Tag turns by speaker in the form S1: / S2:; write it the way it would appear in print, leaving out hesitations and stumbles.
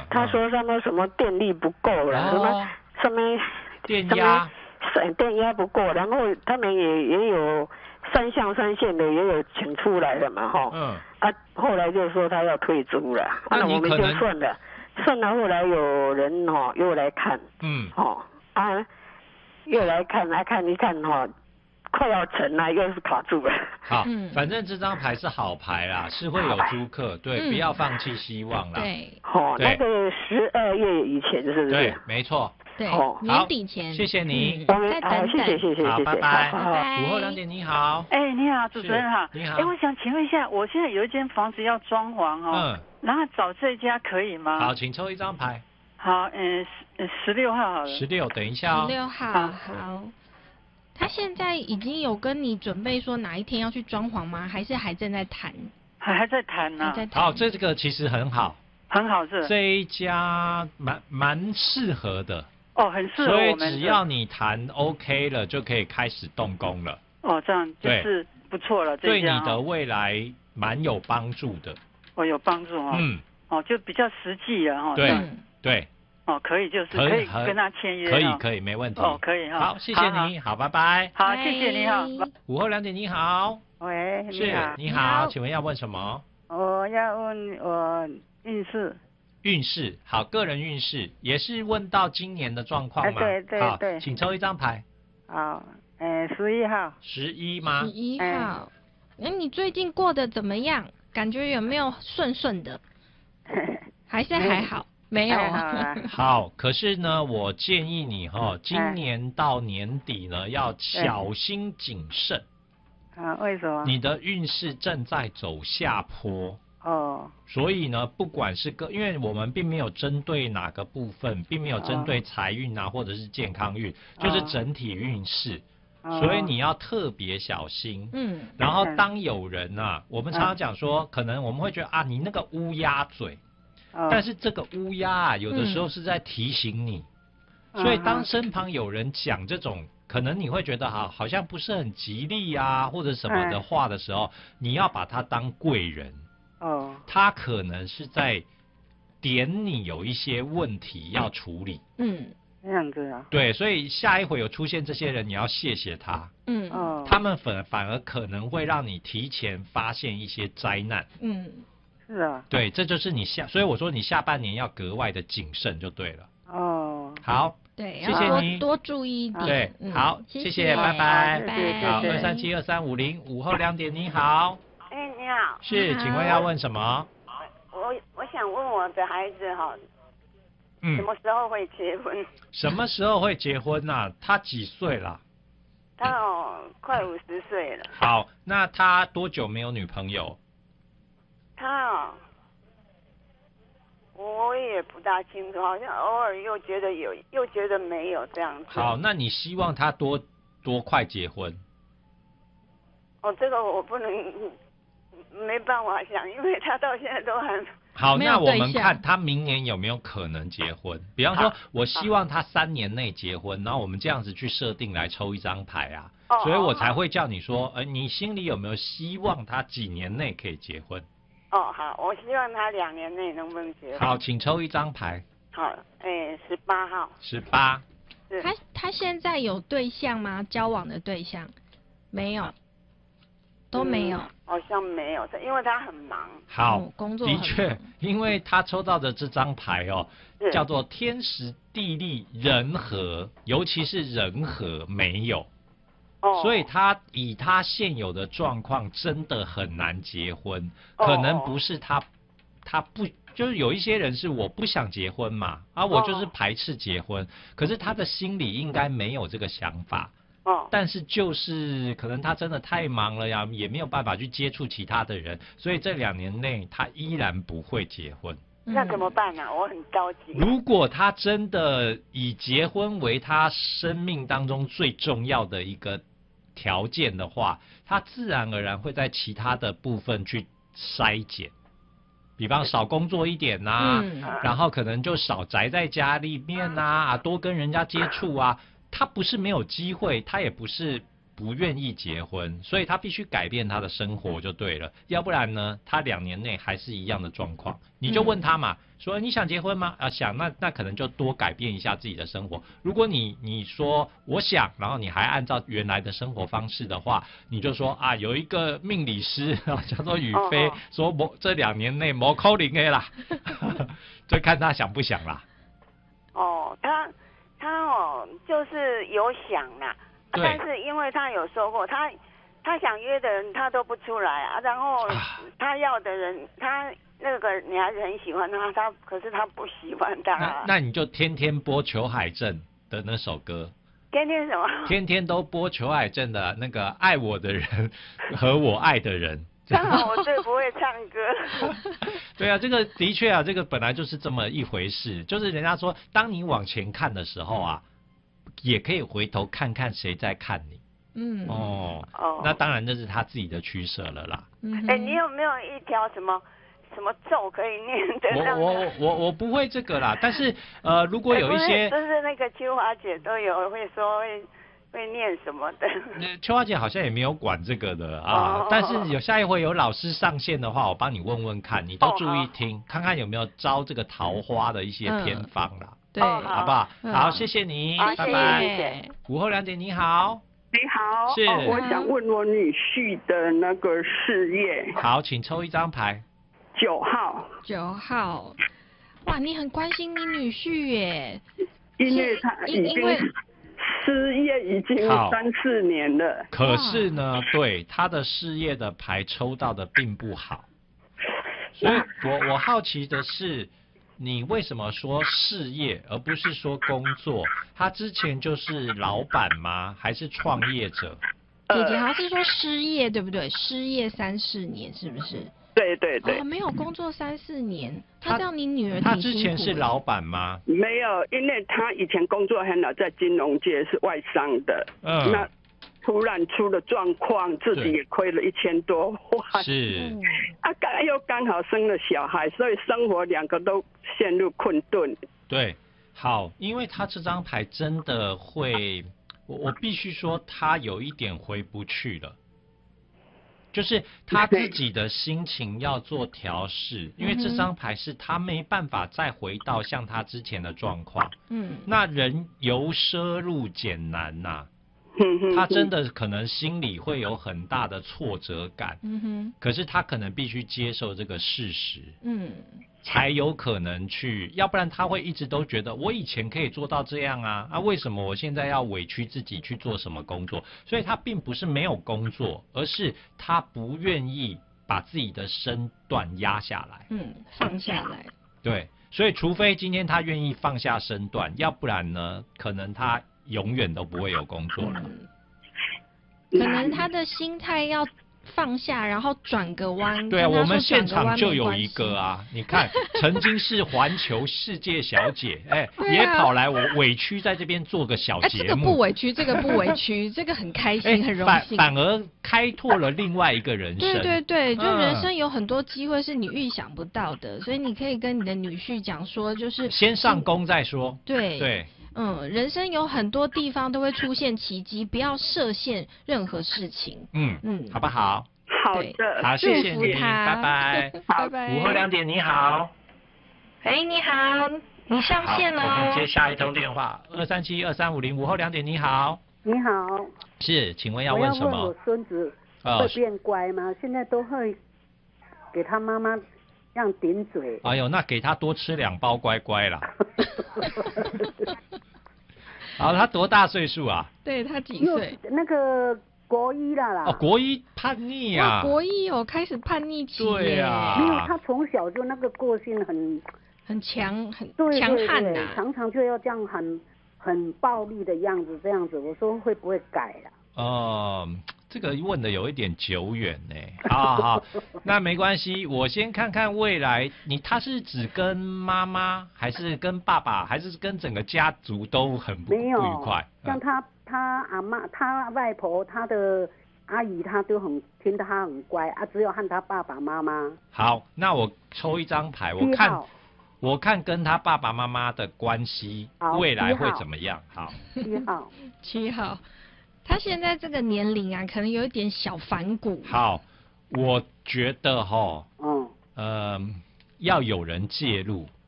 S1: 他说上面什么电力不够了，什么上面
S2: 电压
S1: 不够，然后他们也有3项3线的也有请出来了嘛后来就说他要退租了，那我们就算了，后来有人又来看，又来看一看快要成了，又是卡住了。
S2: 好，反正这张牌是好牌啦，是会有租客，对，不要放弃希望啦。
S3: 对，
S1: 那个12月以前是不是？
S2: 对，没错。
S3: 对，年底前。
S2: 谢谢你。
S3: 再等等。
S1: 谢谢。
S2: 好，拜拜。
S3: 拜。
S2: 午后2点，你好。
S4: 你好，主持人好。
S2: 你好。
S4: 我想请问一下，我现在有一间房子要装潢然后找这家可以吗？
S2: 好，请抽一张牌。
S4: 好，16号好了。
S2: 16，等一下哦。
S3: 16号，好。他现在已经有跟你准备说哪一天要去装潢吗？还是还正在谈？
S4: 还在谈呢。
S2: 好，这个其实很好。
S4: 很好是。
S2: 这一家蛮适合的。
S4: 很适合我们。
S2: 所以只要你谈 OK 了，就可以开始动工了。
S4: 这样就是不错了。
S2: 对你的未来蛮有帮助的。
S4: 有帮助就比较实际了
S2: 对。
S4: 可以，就是可以跟他签约。
S2: 可以，没问题。
S4: 可以
S2: 好，谢谢你，好，拜拜。
S4: 好，谢谢你好。
S2: 午后2点，你好。
S5: 喂，
S2: 你好，请问要问什么？
S5: 我要问我运势。
S2: 运势好，个人运势也是问到今年的状况吗？
S5: 对，
S2: 请抽一张牌。
S5: 好，11号。
S2: 11吗
S3: ？11号。你最近过得怎么样？感觉有没有顺的？还是还好？没有。
S2: 好，可是呢，我建议你今年到年底呢，要小心谨慎。
S5: 为什么？
S2: 你的运势正在走下坡。所以呢，不管是因为我们并没有针对哪个部分，并没有针对财运或者是健康运，就是整体运势。所以你要特别小心。然后当有人我们常常讲说，可能我们会觉得你那个乌鸦嘴。但是这个乌鸦有的时候是在提醒你，所以当身旁有人讲这种可能你会觉得好像不是很吉利或者什么的话的时候，你要把它当贵人。他可能是在点你有一些问题要处理。
S5: 这样子啊。
S2: 对，所以下一回有出现这些人，你要谢谢他。他们反而可能会让你提前发现一些灾难。
S5: 是啊。
S2: 对，这就是所以我说你下半年要格外的谨慎就对了。好。
S3: 对，
S2: 谢谢你，
S3: 多注意一点。
S2: 对，好，谢谢，拜拜。好，2372350，午后2点，你好。
S6: 你好。
S2: 是，请问要问什么？
S6: 我想问我的孩子什么时候会结婚？
S2: 什么时候会结婚他几岁了？
S6: 他快50岁了。
S2: 好，那他多久没有女朋友？
S6: 他我也不大清楚，好像偶尔又觉得有，又觉得没有这样子。
S2: 好，那你希望他多快结婚？
S6: 这个我不能，没办法想，因为他到现在都还。
S2: 好，那我们看他明年有没有可能结婚。比方说，我希望他3年内结婚，然后我们这样子去设定来抽一张牌所以我才会叫你说，你心里有没有希望他几年内可以结婚？
S6: 好，我希望他2年内能不能结婚。
S2: 好，请抽一张牌。
S6: 好，18号。
S2: 18。
S3: 他现在有对象吗？交往的对象？没有。都没有，
S6: 好像没有，因为他很忙。
S2: 好，
S3: 工作
S2: 的确，因为他抽到的这张牌叫做天时地利人和，尤其是人和没有，所以以他现有的状况真的很难结婚，可能不是他不。就是有一些人是我不想结婚嘛，我就是排斥结婚，可是他的心里应该没有这个想法。但是就是可能他真的太忙了也没有办法去接触其他的人，所以这2年内他依然不会结婚。
S6: 那怎么办呢？我很着急。
S2: 如果他真的以结婚为他生命当中最重要的一个条件的话，他自然而然会在其他的部分去筛减，比方少工作一点然后可能就少宅在家里面多跟人家接触他不是没有机会，他也不是不愿意结婚，所以他必须改变他的生活就对了，要不然呢，他2年内还是一样的状况。你就问他嘛，说你想结婚吗？想，那可能就多改变一下自己的生活。如果你说我想，然后你还按照原来的生活方式的话，你就说有一个命理师叫做宇飞，说这2年内没可能的啦，就看他想不想啦。
S6: 他就是有想啦，但是因为他有说过，他想约的人他都不出来啊，然后他要的人，他那个女孩子很喜欢他可是他不喜欢他。
S2: 那你就天天播裘海正的那首歌。
S6: 天天什么？
S2: 天天都播裘海正的那个爱我的人和我爱的人。
S6: 刚好我最不会唱歌。
S2: 对啊，这个的确啊，这个本来就是这么一回事。就是人家说，当你往前看的时候啊，也可以回头看看谁在看你。那当然这是他自己的取舍了啦。
S6: 你有没有一条什么咒可以念的？
S2: 我不会这个啦，但是如果有一些，
S6: 就是那个秋华姐都有会说会念什么的。
S2: 秋华姐好像也没有管这个的啊，但是下一回有老师上线的话，我帮你问问看，你都注意听，看看有没有招这个桃花的一些偏方啦。
S3: 对，
S2: 好不好？好，谢谢你，拜拜。午后2点，你好。
S7: 你好，
S2: 是，
S7: 我想问我女婿的那个事业。
S2: 好，请抽一张牌。
S7: 9号。
S3: 9号，哇，你很关心你女婿耶。
S7: 因为他已经失业已经3、4年了。
S2: 可是呢，对他的事业的牌抽到的并不好，所以我好奇的是，你为什么说事业而不是说工作？他之前就是老板吗？还是创业者？
S3: 姐姐好像是说失业，对不对？失业3、4年是不是？
S7: 对对对。
S3: 没有工作3、4年，他这样你女儿
S2: 他之前是老板吗？
S7: 没有，因为他以前工作很好，在金融界是外商的。那突然出了状况，自己也亏了1000多万。
S2: 是。
S7: 又刚好生了小孩，所以生活2个都陷入困顿。
S2: 对，好，因为他这张牌真的会，我必须说他有一点回不去了。就是他自己的心情要做调试，因为这张牌是他没办法再回到像他之前的状况。那人由奢入俭难呐。他真的可能心里会有很大的挫折感。可是他可能必须接受这个事实。才有可能去，要不然他会一直都觉得我以前可以做到这样啊，为什么我现在要委屈自己去做什么工作？所以他并不是没有工作，而是他不愿意把自己的身段压下来，
S3: 放下来。
S2: 对，所以除非今天他愿意放下身段，要不然呢，可能他永远都不会有工作了。
S3: 可能他的心态要放下，然后转个弯。
S2: 对啊，我们现场就有一个啊，你看，曾经是环球世界小姐，也跑来我委屈在这边做个小节目。
S3: 这个不委屈，这个不委屈，这个很开心，很荣幸。
S2: 反而开拓了另外一个人生。
S3: 对对对，就人生有很多机会是你预想不到的，所以你可以跟你的女婿讲说，就是
S2: 先上工再说。
S3: 对
S2: 对。
S3: 人生有很多地方都会出现奇迹，不要设限任何事情。
S2: 好不好？
S7: 好的，
S2: 好，谢谢你，拜拜。
S3: 拜拜。
S2: 午后2点，你好。
S3: 你好，你上线了。
S2: 我们接下一通电话，2372350。午后2点，你好。
S5: 你好。
S2: 是，请问要问什么？
S5: 我要问我孙子会变乖吗？现在都会给他妈妈让顶嘴。
S2: 哎呦，那给他多吃2包乖乖啦。好，他多大岁数啊？
S3: 对，他几岁？
S5: 那个国1啦。
S2: 国1叛逆啊！
S3: 国1开始叛逆期。
S2: 对啊。
S5: 没有，他从小就那个个性
S3: 很强，很
S5: 强
S3: 悍呐。
S5: 常常就要这样很暴力的样子，这样子，我说会不会改了？
S2: 这个问的有一点久远呢。好，那没关系，我先看看未来。他是只跟妈妈，还是跟爸爸，还是跟整个家族都很不愉快？
S5: 像他阿嬷、他外婆、他的阿姨，他都听得他很乖啊，只有和他爸爸妈妈。
S2: 好，那我抽一张牌，我看跟他爸爸妈妈的关系未来会怎么样？好
S5: ，7号。
S3: 7号。 他现在这个年龄啊，可能有一点小反骨。
S2: 好，我觉得要有人介入。